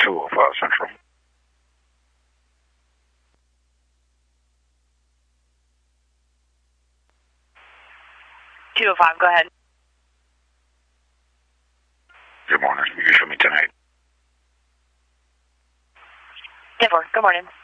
205 Central. 205, go ahead. Good morning. You can show me tonight. 10-4, good morning.